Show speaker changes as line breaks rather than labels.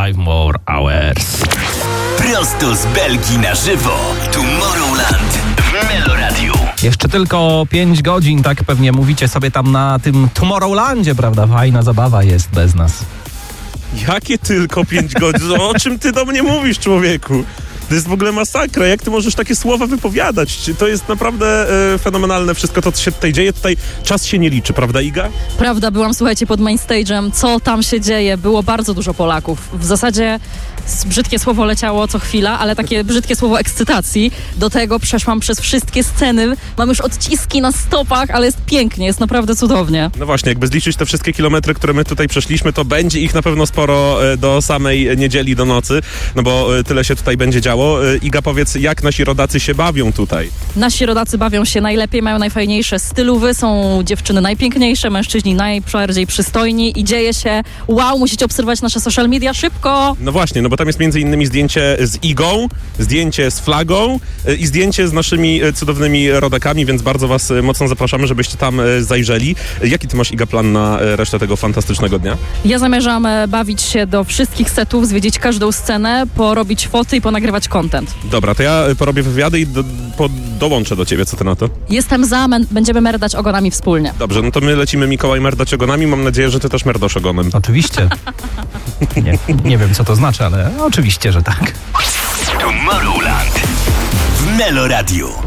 5 more hours.
Prosto z Belgii na żywo. Tomorrowland w Meloradiu.
Jeszcze tylko 5 godzin, tak pewnie mówicie sobie tam na tym Tomorrowlandzie, prawda? Fajna zabawa jest bez nas.
Jakie tylko 5 godzin? O czym ty do mnie mówisz, człowieku? To jest w ogóle masakra. Jak ty możesz takie słowa wypowiadać? To jest naprawdę fenomenalne wszystko to, co się tutaj dzieje. Tutaj czas się nie liczy, prawda, Iga?
Prawda, byłam, słuchajcie, pod main stage'em. Co tam się dzieje? Było bardzo dużo Polaków. W zasadzie brzydkie słowo leciało co chwila, ale takie brzydkie słowo ekscytacji. Do tego przeszłam przez wszystkie sceny. Mam już odciski na stopach, ale jest pięknie, jest naprawdę cudownie.
No właśnie, jakby zliczyć te wszystkie kilometry, które my tutaj przeszliśmy, to będzie ich na pewno sporo do samej niedzieli, do nocy, no bo tyle się tutaj będzie działo. Iga, powiedz, jak nasi rodacy się bawią tutaj?
Nasi rodacy bawią się najlepiej, mają najfajniejsze stylowy, są dziewczyny najpiękniejsze, mężczyźni najbardziej przystojni i dzieje się, wow, musicie obserwować nasze social media szybko!
No właśnie, no bo tam jest między innymi zdjęcie z Igą, zdjęcie z flagą i zdjęcie z naszymi cudownymi rodakami, więc bardzo was mocno zapraszamy, żebyście tam zajrzeli. Jaki ty masz, Iga, plan na resztę tego fantastycznego dnia?
Ja zamierzam bawić się do wszystkich setów, zwiedzić każdą scenę, porobić foty i ponagrywać content.
Dobra, to ja porobię wywiady i dołączę do ciebie, co ty na to?
Jestem za, będziemy merdać ogonami wspólnie.
Dobrze, no to my lecimy, Mikołaj, merdać ogonami. Mam nadzieję, że ty też merdasz ogonem.
Oczywiście. Nie wiem, co to znaczy, ale oczywiście, że tak.
Tomorrowland w Meloradiu.